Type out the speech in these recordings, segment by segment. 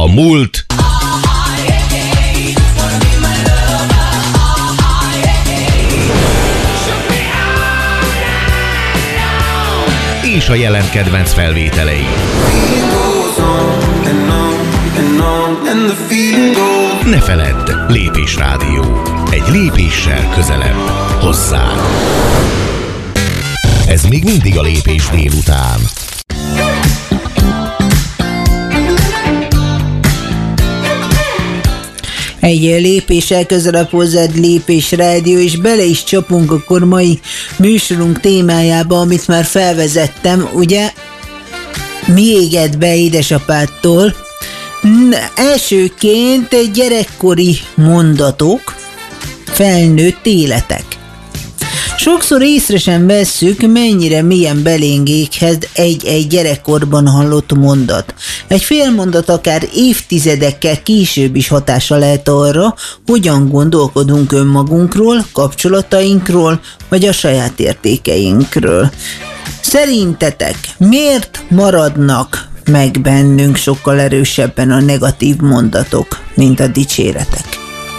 A múlt és a jelen kedvenc felvételei. Ne feledd, Lépés Rádió. Egy lépéssel közelebb hozzád. Ez még mindig a Lépés délután. Egy lépéssel közelebb hozzád, Lépés Rádió, és bele is csapunk akkor mai műsorunk témájába, amit már felvezettem, ugye? Mi égett be édesapádtól? Elsőként gyerekkori mondatok, felnőtt életek. Sokszor észre sem vesszük, mennyire mélyen belénk éghet egy gyerekkorban hallott mondat. Egy fél mondat akár évtizedekkel később is hatása lehet arra, hogyan gondolkodunk önmagunkról, kapcsolatainkról, vagy a saját értékeinkről. Szerintetek miért maradnak meg bennünk sokkal erősebben a negatív mondatok, mint a dicséretek?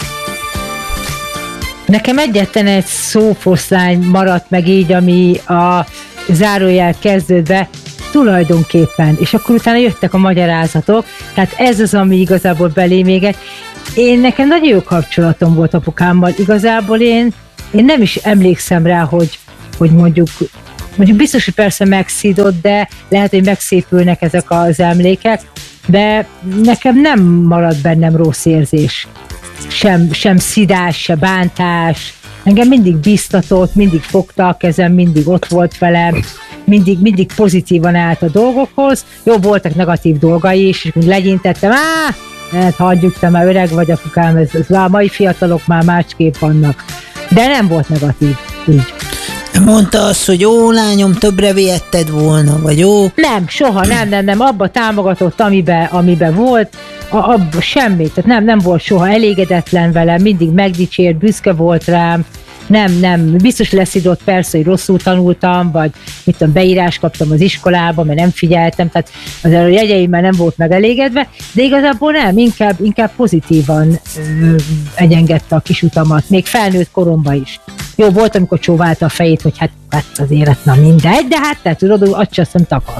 Nekem egyetlen egy szófoszlány maradt meg így, ami a zárójel kezdődve, tulajdonképpen, és akkor utána jöttek a magyarázatok, tehát ez az, ami igazából belém égett. Nekem nagyon jó kapcsolatom volt apukámmal, igazából én nem is emlékszem rá, hogy mondjuk biztos, hogy persze megszídott, de lehet, hogy megszépülnek ezek az emlékek, de nekem nem maradt bennem rossz érzés. Sem szidás, se bántás. Engem mindig biztatott, mindig fogta a kezem, mindig ott volt velem, mindig pozitívan állt a dolgokhoz. Jó, voltak negatív dolgai is, és legyintettem, hagyjuk, te már öreg vagy, apukám, a mai fiatalok már másképp vannak. De nem volt negatív, így. Mondta azt, hogy ó, lányom, többre vihetted volna, vagy ó? Nem, soha, nem. Abba támogatott, amiben volt, abba semmi, tehát nem volt soha elégedetlen velem, mindig megdicsért, büszke volt rám, nem, biztos leszidott persze, hogy rosszul tanultam, vagy mit tudom, beírás kaptam az iskolába, mert nem figyeltem, tehát az a jegyeimmel nem volt megelégedve, de igazából nem, inkább pozitívan egyengedte a kis utamat, még felnőtt koromban is. Jó, volt, amikor csóválta a fejét, hogy hát az élet, na mindegy, de hát te tudod, azt sem hiszem takart.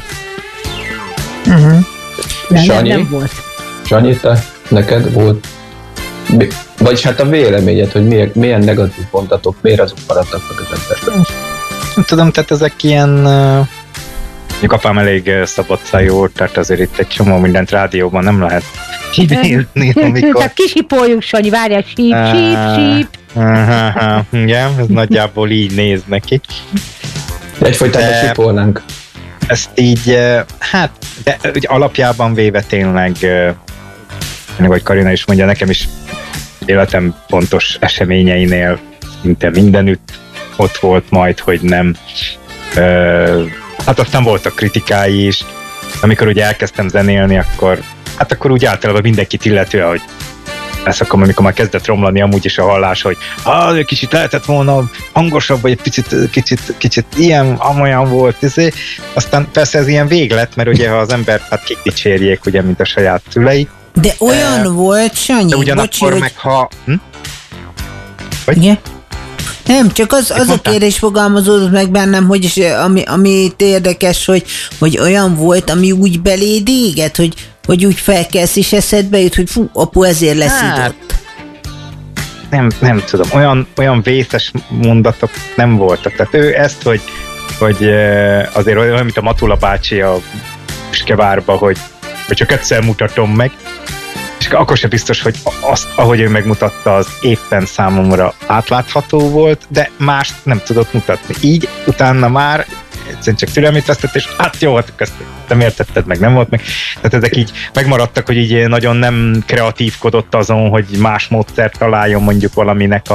Sanyi, nem volt. Sanyi, neked volt, vagyis hát a véleményed, hogy milyen negatív mondatok, miért azok maradtak meg az emberben? Nem tudom, tehát ezek ilyen... Mondjuk apám elég szabadszájú, tehát azért itt egy csomó mindent rádióban nem lehet kinézni, amikor... Tehát kisipoljuk, Sanyi, várjál, síp. Igen, ez nagyjából így néz neki. Egyfolytában sipolnánk. Ezt így, hát, de alapjában véve tényleg, vagy Karina is mondja, nekem is életem fontos eseményeinél szinte mindenütt ott volt majd, hogy nem. Hát aztán voltak kritikái is. Amikor ugye elkezdtem zenélni, akkor úgy általában mindenkit illetően, hogy ezt akkor, amikor már kezdett romlani amúgy is a hallás, hogy kicsit lehetett volna hangosabb, vagy egy kicsit ilyen, amolyan volt. Aztán persze ez ilyen véglet, mert ugye ha az ember kik dicsérjék, ugye, mint a saját szülei. De olyan volt, Sanyi, de ugyanakkor bocsi, meg ha... Igen? Nem, csak az a kérdés fogalmazódott meg bennem, hogy ami érdekes, hogy olyan volt, ami úgy beléd éget, hogy úgy felkelsz és eszedbe jut, hogy fú, apu ezért leszidott. Nem tudom, olyan vészes mondatok nem voltak. Tehát ő ezt, hogy azért olyan, mint a Matula bácsi a Büskevárba, hogy csak egyszer mutatom meg, és akkor sem biztos, hogy azt, ahogy ő megmutatta, az éppen számomra átlátható volt, de mást nem tudott mutatni. Így utána már egyszerűen csak türelmét vesztett, és hát jó, hát ezt nem értetted meg, nem volt meg. Tehát ezek így megmaradtak, hogy így nagyon nem kreatívkodott azon, hogy más módszert találjon mondjuk valaminek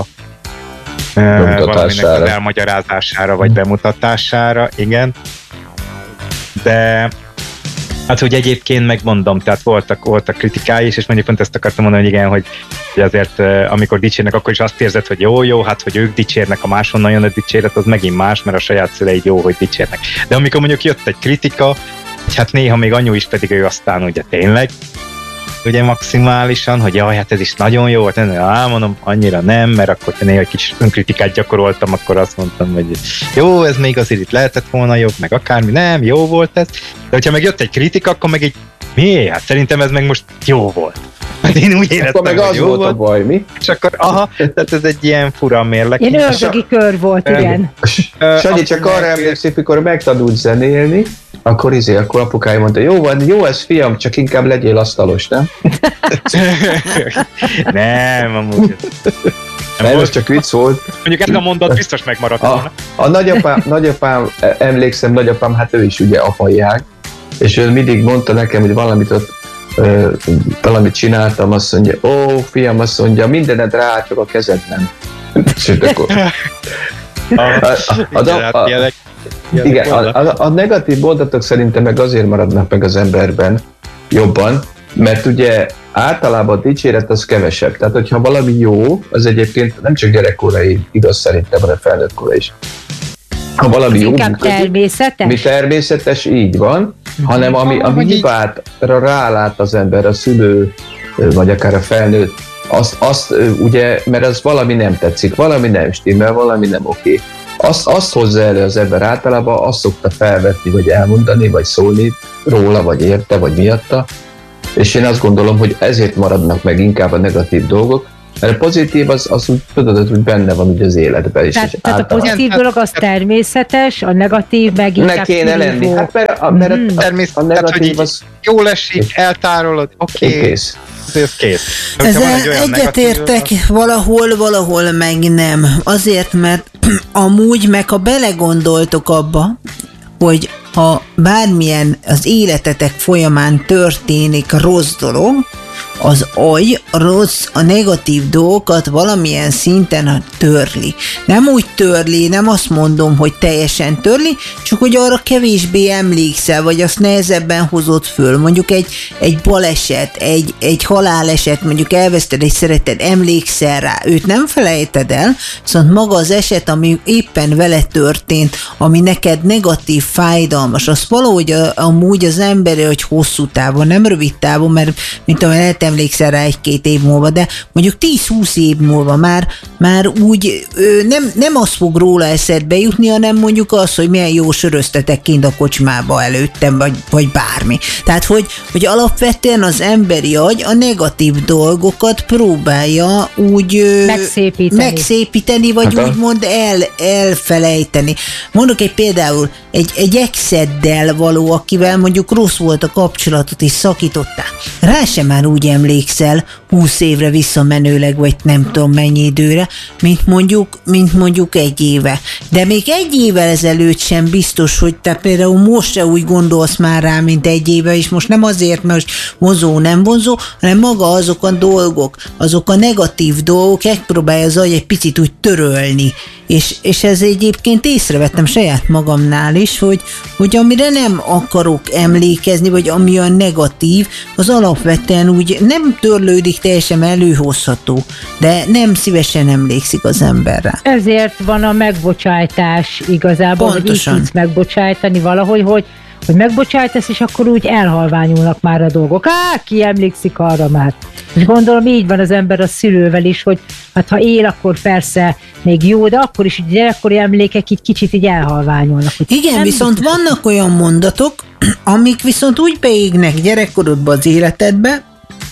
az elmagyarázására, vagy bemutatására, igen. De hát, hogy egyébként megmondom, tehát voltak kritikái is, és mondjuk pont ezt akartam mondani, hogy igen, hogy azért amikor dicsérnek, akkor is azt érzed, hogy jó, hát, hogy ők dicsérnek, a máshonnan jön a dicséret, az megint más, mert a saját szüleid jó, hogy dicsérnek. De amikor mondjuk jött egy kritika, hát néha még anyu is, pedig ő aztán ugye tényleg, ugye maximálisan, hogy jaj, hát ez is nagyon jó volt, mondom, annyira nem, mert akkor, ha néha egy kis önkritikát gyakoroltam, akkor azt mondtam, hogy jó, ez még azért itt lehetett volna jobb, meg akármi, nem, jó volt ez, de hogyha meg jött egy kritika, akkor meg egy mi? Hát szerintem ez meg most jó volt. Hát én úgy éreztem, akkor meg az jó volt a baj, mi? És akkor, tehát ez egy ilyen fura mérlek. Ilyen ördögi kör volt, igen. Sanyi, csak arra emlékszik, mikor megtanult zenélni, akkor akkor apukája mondta, jó ez fiam, csak inkább legyél asztalos, nem? Nem, amúgy. Nem, ez csak vicc volt. Mondjuk ez a mondat biztos megmaradt volna. A nagyapám, emlékszem, nagyapám, hát ő is ugye apajág, és ő mindig mondta nekem, hogy valamit csináltam, azt mondja, fiam, azt mondja, mindened rá, csak a kezed nem. Igen, a negatív mondatok szerintem meg azért maradnak meg az emberben jobban, mert ugye általában a dicséret az kevesebb. Tehát, hogyha valami jó, az egyébként nem csak gyerekkorai igaz szerintem, hanem felnőttkora is. Ha valami jó, inkább természetes? Mi természetes, így van, hanem ami hibára rálát az ember, a szülő, vagy akár a felnőtt, azt ugye, mert az valami nem tetszik, valami nem stimmel, valami nem oké. Azt hozza elő az ember általában, azt szokta felvetni, vagy elmondani, vagy szólni róla, vagy érte, vagy miatta, és én azt gondolom, hogy ezért maradnak meg inkább a negatív dolgok, mert a pozitív az úgy tudod, hogy benne van ugye az életben is. Tehát a pozitív dolog az természetes, a negatív meg inkább ne kéne lenni. Hát mert a negatív az... Jól esik, eltárolod, oké. Ez kész. Ezzel egyetértek, valahol meg nem. Azért, mert amúgy meg ha belegondoltok abba, hogy ha bármilyen az életetek folyamán történik rossz dolog, az agy a negatív dolgokat valamilyen szinten törli. Nem úgy törli, nem azt mondom, hogy teljesen törli, csak hogy arra kevésbé emlékszel, vagy azt nehezebben hozod föl. Mondjuk egy baleset, egy haláleset, mondjuk elveszted egy szereted, emlékszel rá, őt nem felejted el, viszont maga az eset, ami éppen vele történt, ami neked negatív, fájdalmas, az valahogy amúgy az embere, hogy hosszú távon, nem rövid távon, mert mint amely emlékszel rá 1-2 év múlva, de mondjuk 10-20 év múlva már úgy nem az fog róla eszedbe jutni, hanem mondjuk az, hogy milyen jó söröztetek kint a kocsmába előttem, vagy bármi. Tehát, hogy alapvetően az emberi agy a negatív dolgokat próbálja úgy megszépíteni vagy úgymond elfelejteni. Mondok egy például, egy exeddel való, akivel mondjuk rossz volt a kapcsolatot és szakítottál. Rá sem már úgy emlékszel 20 évre visszamenőleg, vagy nem tudom mennyi időre, mint mondjuk 1 éve. De még 1 évvel ezelőtt sem biztos, hogy te például most se úgy gondolsz már rá, mint 1 éve, és most nem azért, mert vonzó, nem vonzó, hanem maga azok a dolgok, azok a negatív dolgok, megpróbálja az agy egy picit úgy törölni. És ez egyébként észrevettem saját magamnál is, hogy amire nem akarok emlékezni, vagy ami a negatív, az alapvetően úgy nem törlődik, teljesen előhozható, de nem szívesen emlékszik az emberre. Ezért van a megbocsájtás igazából, pontosan. Hogy így tudsz megbocsájtani valahogy, hogy megbocsájtasz, és akkor úgy elhalványulnak már a dolgok. Ki emlékszik arra már? És gondolom így van az ember a szülővel is, hogy hát ha él, akkor persze még jó, de akkor is hogy gyerekkori emlékek így kicsit így elhalványulnak. Igen, viszont vannak olyan mondatok, amik viszont úgy beégnek gyerekkorodba az életedbe,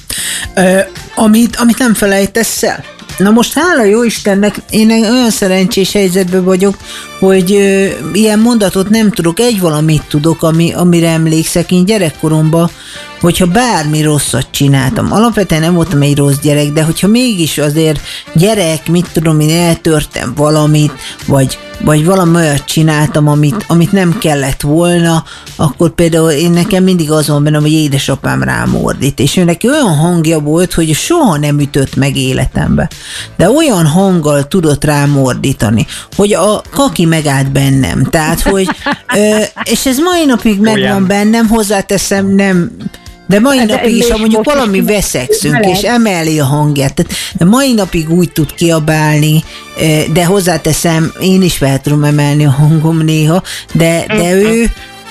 amit nem felejtesz el. Na most hála jó Istennek, én olyan szerencsés helyzetben vagyok, hogy ilyen mondatot nem tudok, egy valamit tudok, amire emlékszek. Én gyerekkoromban, hogyha bármi rosszat csináltam, alapvetően nem voltam egy rossz gyerek, de hogyha mégis azért gyerek, mit tudom én, eltörtem valamit, vagy valami olyat csináltam, amit nem kellett volna, akkor például nekem mindig az van bennem, hogy édesapám rám ordít, és ő neki olyan hangja volt, hogy soha nem ütött meg életembe, de olyan hanggal tudott rám ordítani, hogy a kaki megállt bennem, tehát, hogy és ez mai napig megvan bennem, hozzáteszem, nem. De mai napig is, ha mondjuk valami veszekszünk, és emeli a hangját, tehát mai napig úgy tud kiabálni, de hozzáteszem, én is fel tudom emelni a hangom néha, de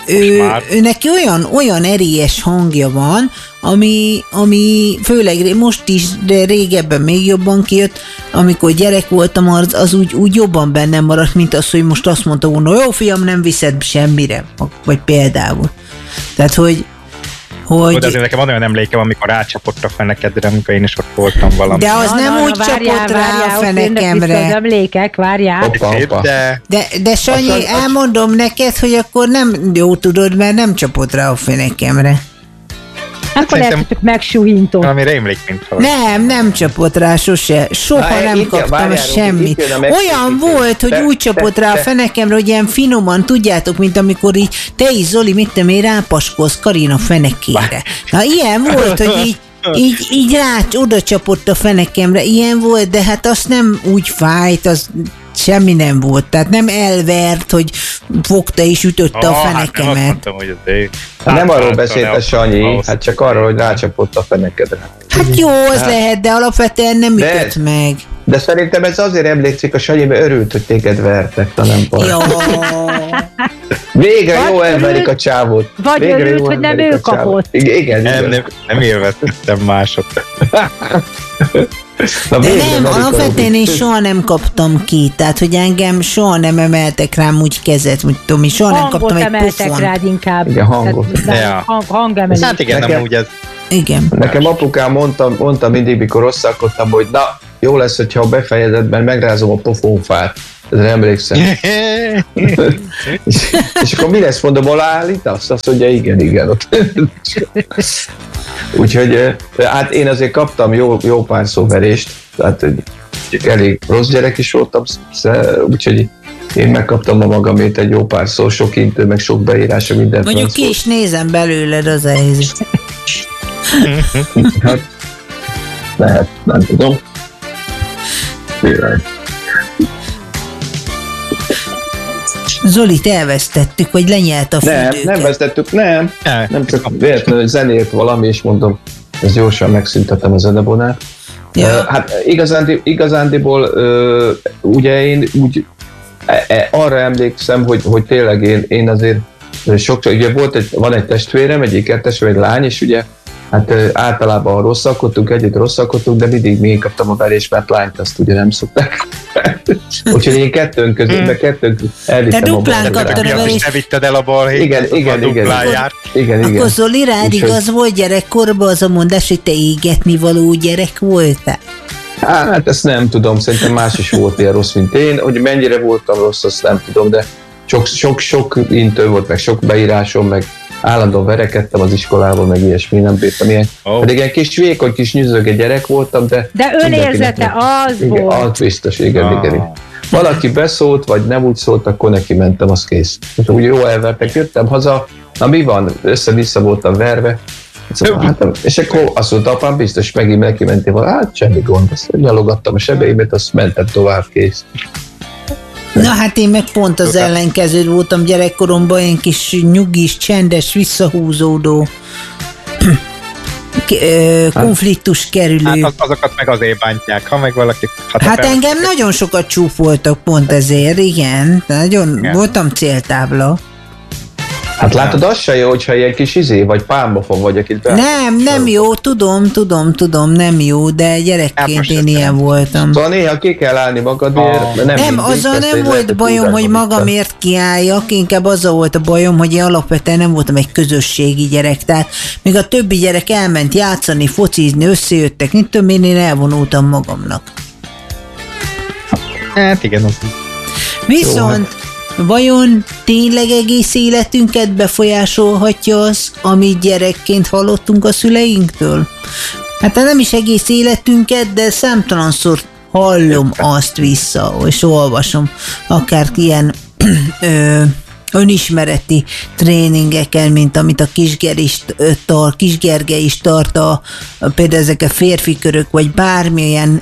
ő neki olyan erélyes hangja van, ami főleg most is, de régebben még jobban kijött, amikor gyerek voltam, az úgy jobban bennem maradt, mint az, hogy most azt mondta volna, jó fiam, nem viszed semmire, vagy például. Tehát, hogy de azért nekem van olyan emlékem, amikor rácsapott a fenekedre, amikor én is ott voltam valami. De az nem úgy csapott rá a fenekemre. Az emlékek, várjál. De Sanyi, elmondom neked, hogy akkor nem jó tudod, mert nem csapott rá a fenekemre. Akkor lehet, hogy megsúhintott. Valami rémlik, mint valami. Nem csapott rá sose. Soha nem kaptam semmit. Olyan volt, hogy úgy csapott rá a fenekemre, hogy ilyen finoman, tudjátok, mint amikor így te is, Zoli, mit te még rápaskolsz Karina fenekére. Na ilyen volt, hogy így oda csapott a fenekemre. Ilyen volt, de hát azt nem úgy fájt, az semmi nem volt. Tehát nem elvert, hogy fogta és ütötte a fenekemet. Hát nem mondtam, hogy nem arról beszélt a Sanyi, hát csak arról, hogy rácsapott a fenekedre. Hát jó, az lehet, de alapvetően nem ütött meg. De szerintem ez azért emlékszik a Sanyi, mert örült, hogy téged vertek, ha nem baj. Végre jó elverik a csávót. Vagy örült, hogy nem ő kapott. Igen. Nem élveztem mások. De nem, alapvetően én soha nem kaptam ki, tehát hogy engem soha nem emeltek rám úgy kezet, úgy tudom, soha nem kaptam egy pofont. Hangot emeltek rád inkább. Igen, hangot. Hangemelés. Hát igen, nem úgy ez. Igen. Nekem apukám mondta mindig, mikor rosszalkodtam, hogy na, jó lesz, hogyha a befejezetben megrázom a pofonfát. Ezre emlékszem. és akkor mi lesz, mondom, alá állítasz? Azt mondja, igen. Úgyhogy hát én azért kaptam jó pár szóverést, tehát elég rossz gyerek is voltam, úgyhogy én megkaptam a magamét egy jó pár szó, sok intő, meg sok beírása, mindent. Mondjuk ki is nézem belőled az helyzet. Hát, lehet, nem tudom. Zolit elvesztettük, vagy lenyelt a fürdőket? Nem vesztettük, nem csak véletlenül zenét valami, és mondom, ez gyorsan megszüntetem a zenebonát. Ja. Hát igazándiból ugye én úgy arra emlékszem, hogy tényleg én azért sokszor, ugye van egy testvérem, egy ikertestvérem, egy lány, és ugye hát általában együtt rosszalkodtunk, de mindig még kaptam a verést, mert lányt azt ugye nem szokták. Úgyhogy én kettőnk között elvittem a duplán kaptad a verést. Te vitted el a balhét, Igen. Akkor Zoli, rád igaz volt gyerekkorban az a mondás, hogy te égetni való gyerek voltál? Hát ezt nem tudom, szerintem más is volt ilyen rossz, mint én. Hogy mennyire voltam rossz, azt nem tudom, de sok intő volt, meg sok beírásom, meg állandóan verekedtem az iskolában, meg ilyesmi, nem bírtam ilyen. Pedig ilyen kis vékony, kis nyüzsöge gyerek voltam, de önérzete az igen, volt. Az biztos, igen. Valaki beszólt, vagy nem úgy szólt, akkor neki mentem, az kész. Úgy jó elvertek, jöttem haza, na mi van, össze-vissza voltam verve, és akkor azt mondta, apám, biztos megint neki mentél, hát semmi gond, azt nyalogattam a sebeimet, azt mentem tovább, kész. Na hát én meg pont az ellenkező voltam gyerekkoromban, én kis nyugis, csendes, visszahúzódó, konfliktus kerülő. Hát azokat meg azért bántják, ha meg valaki... Hát engem nagyon sokat csúfoltak pont ezért, igen. Nagyon voltam céltábla. Hát látod, az se jó, hogyha ilyen kis vagy pálmafa vagy, akit Nem jó, tudom, nem jó, de gyerekként én ilyen voltam. Szóval néha ki kell állni magadért. Nem, azzal nem volt bajom, hogy magamért kiálljak, inkább azzal volt a bajom, hogy én alapvetően nem voltam egy közösségi gyerek, tehát még a többi gyerek elment játszani, focizni, összejöttek, mint tudom én elvonultam magamnak. Hát igen, az... Viszont vajon tényleg egész életünket befolyásolhatja az, amit gyerekként hallottunk a szüleinktől? Hát nem is egész életünket, de számtalanszor hallom azt vissza, és olvasom, akár ilyen önismereti tréningeken, mint amit a Kis Gergely is tart, például ezek a férfi körök, vagy bármilyen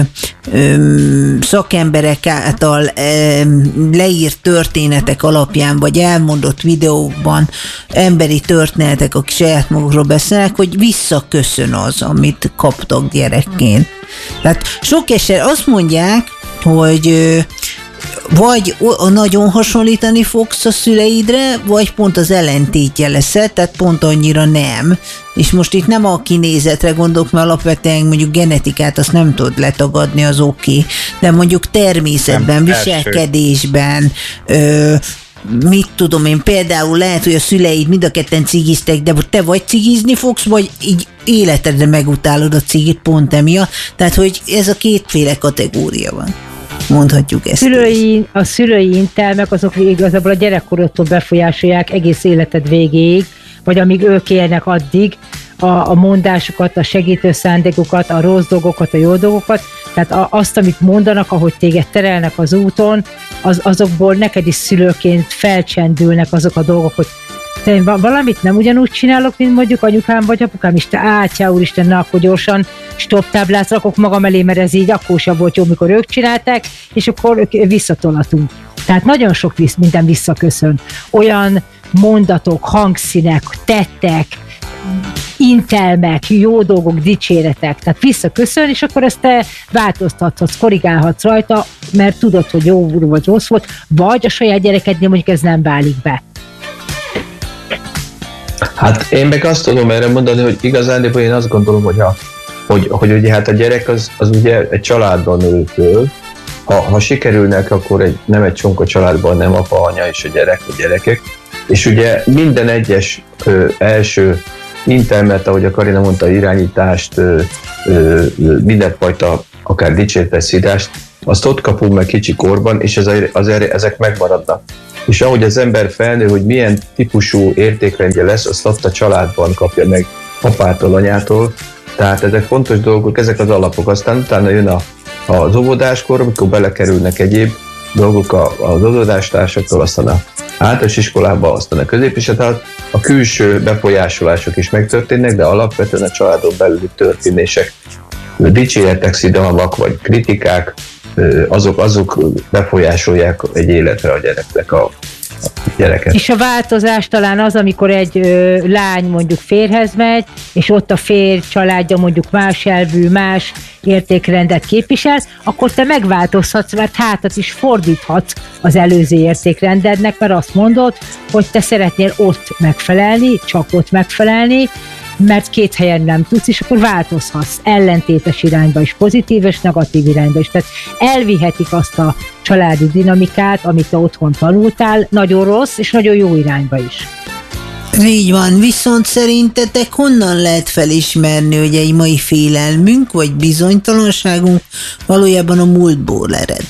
szakemberek által leírt történetek alapján, vagy elmondott videókban emberi történetek, akik saját magukról beszélnek, hogy visszaköszön az, amit kaptak gyerekként. Tehát sok eset azt mondják, hogy vagy nagyon hasonlítani fogsz a szüleidre, vagy pont az ellentétje leszel, tehát pont annyira nem. És most itt nem a kinézetre gondolok, mert alapvetően mondjuk genetikát azt nem tudod letagadni, az oké. De mondjuk természetben, viselkedésben, mit tudom én, például lehet, hogy a szüleid mind a ketten cigiztek, de te vagy cigizni fogsz, vagy így életedre megutálod a cigit pont emiatt. Tehát, hogy ez a kétféle kategória van. Mondhatjuk ezt. A szülői intelmek azok igazából a gyerekkorodtól befolyásolják egész életed végéig, vagy amíg ők élnek addig, a mondásukat, a segítő szándékokat, a rossz dolgokat, a jó dolgokat, tehát azt, amit mondanak, ahogy téged terelnek az úton, azokból neked is szülőként felcsendülnek azok a dolgok, hogy te valamit nem ugyanúgy csinálok, mint mondjuk anyukám vagy apukám, és te átjá, úristen, na akkor gyorsan stop táblát rakok magam elé, mert ez így akkor sem volt jó, mikor ők csinálták, és akkor visszatolatunk. Tehát nagyon sok minden visszaköszön. Olyan mondatok, hangszínek, tettek, intelmek, jó dolgok, dicséretek, tehát visszaköszön, és akkor ezt te változtathatsz, korrigálhatsz rajta, mert tudod, hogy jó vagy rossz volt, vagy a saját gyerekednél mondjuk ez nem válik be. Hát én meg azt tudom erre mondani, hogy igazán én azt gondolom, hogy ugye hát a gyerek az ugye egy családban nő föl, ha sikerülnek, akkor nem egy csonka családban, nem apa, anya és a gyerekek, és ugye minden egyes első intelmet, ahogy a Karina mondta, irányítást, mindenfajta akár dicséretes szídást, azt ott kapunk meg kicsi korban, és ezek megmaradnak. És ahogy az ember felnő, hogy milyen típusú értékrendje lesz, azt ott a családban kapja meg apától, anyától. Tehát ezek fontos dolgok, ezek az alapok. Aztán utána jön az óvodáskor, amikor belekerülnek egyéb dolgok az óvodástársaktól, aztán a általános iskolába, aztán a középiskolában, a külső befolyásolások is megtörténnek, de alapvetően a családon belüli történések, dicséretek, szidalmak vagy kritikák, azok befolyásolják egy életre a gyereknek a gyereket. És a változás talán az, amikor egy lány mondjuk férjhez megy, és ott a férj családja mondjuk más elvű, más értékrendet képvisel, akkor te megváltozhatsz, mert hátat is fordíthatsz az előző értékrendednek, mert azt mondod, hogy te szeretnél ott megfelelni, csak ott megfelelni, mert két helyen nem tudsz, és akkor változhatsz ellentétes irányba is, pozitív és negatív irányba is. Tehát elvihetik azt a családi dinamikát, amit te otthon tanultál, nagyon rossz és nagyon jó irányba is. Így van, viszont szerintetek honnan lehet felismerni, hogy egy mai félelmünk vagy bizonytalanságunk valójában a múltból ered?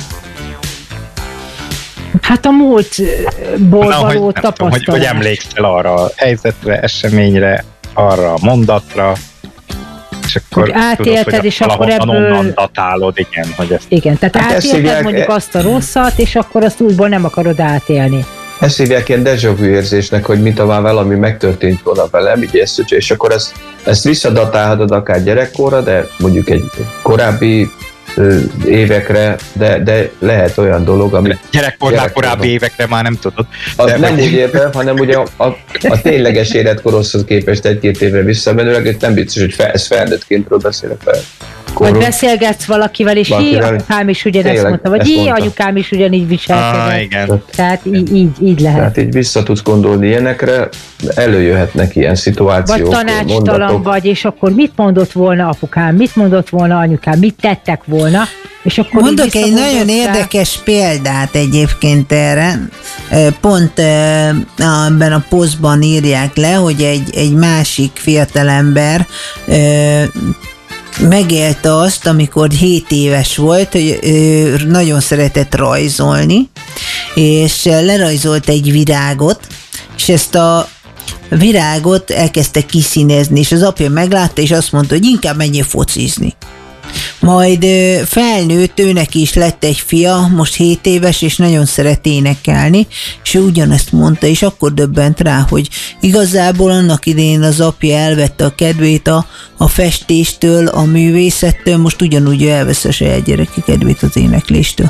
Hát a múltból való tapasztalás. Hogy emlékszel arra a helyzetre, eseményre, arra a mondatra, és akkor átélted, tudod, hogy és akkor ebből datálod, igen, hogy ezt... Igen, tehát átélted mondjuk azt a rosszat, és akkor azt újból nem akarod átélni. Ezt hívják ilyen déjà vu érzésnek, hogy mintha valami megtörtént volna velem, és akkor ezt visszadatálhatod akár gyerekkorra, de mondjuk egy korábbi évekre, de lehet olyan dolog, ami... Gyerekkornál korábbi évekre már nem tudod. Nem úgy értem, hanem ugye a tényleges életkorhoz képest egy-két évre visszamenőleg, nem biztos, hogy ez felnőttkéntről beszélek fel. Vagy beszélgetsz valakivel, és anyukám is ugyanezt mondta, vagy anyukám is ugyanígy viselkedett. Igen. Tehát így lehet. Tehát így vissza tudsz gondolni ilyenekre, előjöhetnek ilyen szituációk, vagy tanácstalan mondatok. vagy, és akkor mit mondott volna apukám, mit mondott volna anyukám, mit tettek volna, és akkor mondok egy nagyon érdekes példát egyébként erre. Pont ebben a posztban írják le, hogy egy másik fiatalember megélte azt, amikor 7 éves volt, hogy nagyon szeretett rajzolni, és lerajzolt egy virágot, és ezt a virágot elkezdte kiszínezni, és az apja meglátta, és azt mondta, hogy inkább menjél focizni. Majd felnőtt, őnek is lett egy fia, most 7 éves, és nagyon szeret énekelni, és ő ugyanezt mondta, és akkor döbbent rá, hogy igazából annak idején az apja elvette a kedvét a festéstől, a művészettől, most ugyanúgy elvesz a saját gyereki kedvét az énekléstől.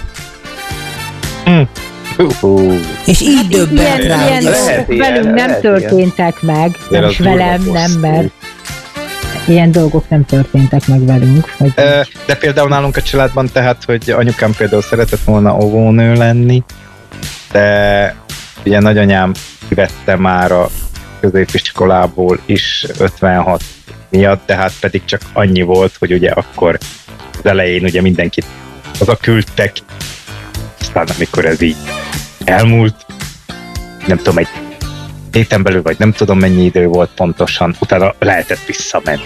És így döbbent rá. Ilyen dolgok velünk nem történtek meg, és velem nem, mert ilyen dolgok nem történtek meg velünk. De például nálunk a családban tehát, hogy anyukám például szeretett volna óvónő lenni, de ugye nagyanyám kivette már a középiskolából is 56 miatt, tehát pedig csak annyi volt, hogy ugye akkor az elején ugye mindenkit hazaküldtek, aztán amikor ez így elmúlt, nem tudom, egy héten belül, vagy nem tudom mennyi idő volt pontosan, utána lehetett visszamenni.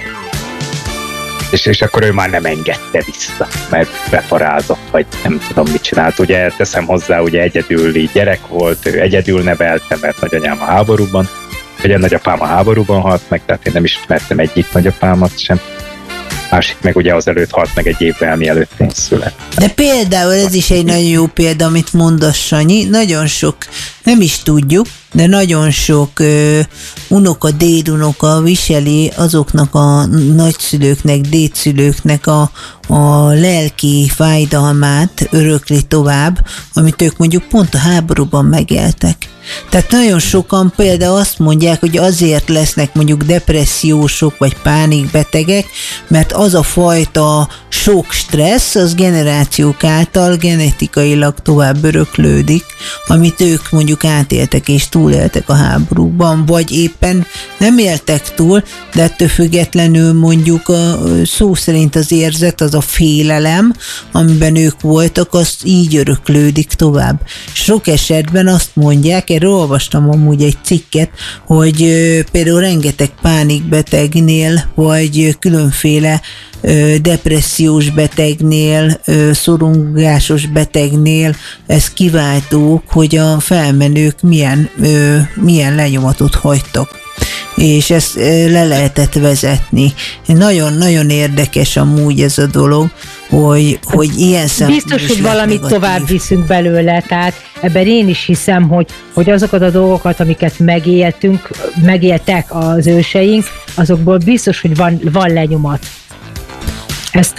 És akkor ő már nem engedte vissza, mert beparázott, vagy nem tudom mit csinált. Ugye teszem hozzá, ugye egyedüli gyerek volt, ő egyedül nevelte, mert nagyanyám a háborúban, ugye nagyapám a háborúban halt meg, tehát én nem ismertem egyik nagyapámat sem. Másik meg ugye azelőtt halt meg egy évvel, mielőtt én születtem. De például ez is egy nagyon jó példa, amit mondasz, Sanyi. Nagyon sok, nem is tudjuk, de nagyon sok unoka, dédunoka viseli azoknak a nagyszülőknek, dédszülőknek a lelki fájdalmát örökli tovább, amit ők mondjuk pont a háborúban megéltek. Tehát nagyon sokan például azt mondják, hogy azért lesznek mondjuk depressziósok vagy pánikbetegek, mert az a fajta sok stressz, az generációk által genetikailag tovább öröklődik, amit ők mondjuk átéltek és túléltek a háborúban, vagy éppen nem éltek túl, de ettől függetlenül mondjuk a szó szerint az érzet, az a félelem, amiben ők voltak, az így öröklődik tovább. Sok esetben azt mondják, erről olvastam amúgy egy cikket, hogy például rengeteg pánikbetegnél, vagy különféle depressziós betegnél, szorongásos betegnél ez kiváltók, hogy a felmenők milyen lenyomatot hagytak. És ezt le lehetett vezetni. Nagyon-nagyon érdekes amúgy ez a dolog, hogy ilyen szempontból biztos, hogy valamit tovább viszünk belőle, tehát ebben én is hiszem, hogy azokat a dolgokat, amiket megéltek az őseink, azokból biztos, hogy van lenyomat. Ezt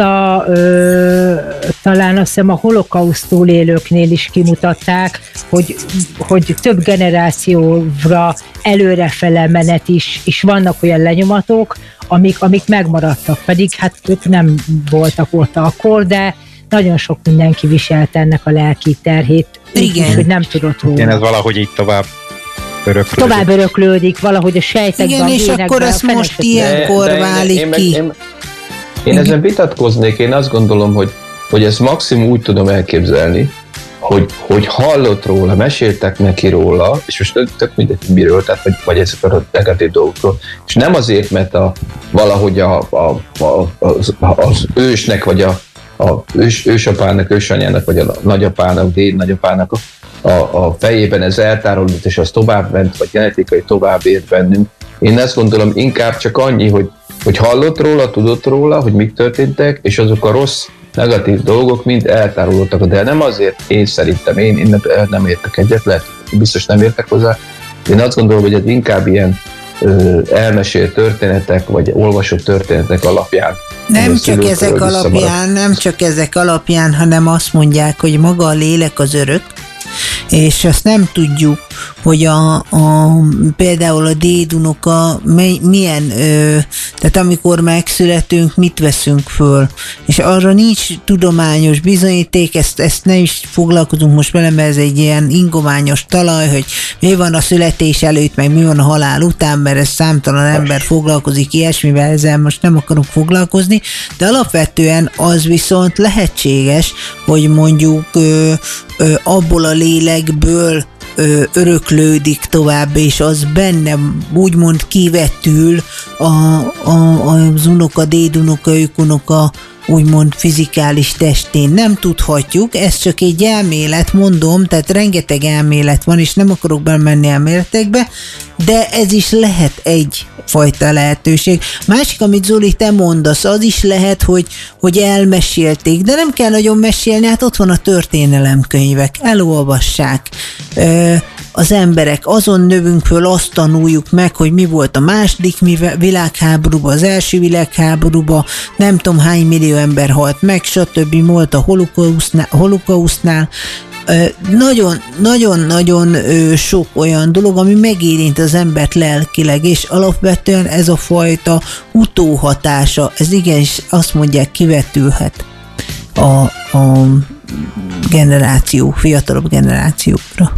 talán azt hiszem a holokauszt túlélőknél is kimutatták, hogy több generációra előrefele menet is vannak olyan lenyomatok, amik megmaradtak, pedig hát ők nem voltak ott akkor, de nagyon sok mindenki viselte ennek a lelki terhét, igen. Hogy nem tudott róla. Igen, ez valahogy így tovább öröklődik, valahogy a sejtekben, igen, és akkor ez most ilyenkor válik ki. Én ezen vitatkoznék, én azt gondolom, hogy ezt maximum úgy tudom elképzelni, hogy hallott róla, meséltek neki róla, és most tök mindegy miről, tehát vagy ezek a negatív dolgokról, és nem azért, mert valahogy az ősnek, vagy ősapának, ősanyának, vagy a nagyapának, dédnagyapának a fejében ez eltárolódott, és az továbbment, vagy genetikai továbbért bennünk. Én azt gondolom inkább csak annyi, hogy hallott róla, tudott róla, hogy mik történtek, és azok a rossz, negatív dolgok mind eltárolódtak, de nem azért, én szerintem, én nem értek egyet, lehet, biztos nem értek hozzá. Én azt gondolom, hogy ez inkább ilyen elmesélt történetek, vagy olvasott történetek alapján. Nem csak ezek alapján, hanem azt mondják, hogy maga a lélek az örök, és azt nem tudjuk, hogy például a dédunoka milyen, tehát amikor megszületünk, mit veszünk föl, és arra nincs tudományos bizonyíték, ezt nem is foglalkozunk most vele, mert ez egy ilyen ingományos talaj, hogy mi van a születés előtt, meg mi van a halál után, mert ez számtalan ember foglalkozik ilyesmivel, ezzel most nem akarunk foglalkozni, de alapvetően az viszont lehetséges, hogy mondjuk abból a lélekből öröklődik tovább, és az bennem úgymond kivetül az unoka, dédunoka, őkunoka úgymond fizikális testén. Nem tudhatjuk, ez csak egy elmélet, mondom, tehát rengeteg elmélet van, és nem akarok bemenni elméletekbe, de ez is lehet egyfajta lehetőség. Másik, amit Zoli, te mondasz, az is lehet, hogy elmesélték, de nem kell nagyon mesélni, hát ott van a történelemkönyvek, elolvassák. Az emberek, azon növünk föl, azt tanuljuk meg, hogy mi volt a második világháborúban, az első világháborúban, nem tudom hány millió ember halt meg, stb. Volt a holokausztnál. nagyon-nagyon sok olyan dolog, ami megérint az embert lelkileg, és alapvetően ez a fajta utóhatása, ez igenis azt mondják kivetülhet a fiatalabb generációkra.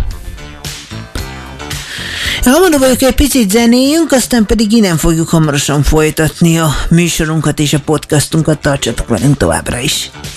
Hamarosan vagyok, egy picit zenéjünk, aztán pedig innen fogjuk hamarosan folytatni a műsorunkat és a podcastunkat, tartsatok velünk továbbra is.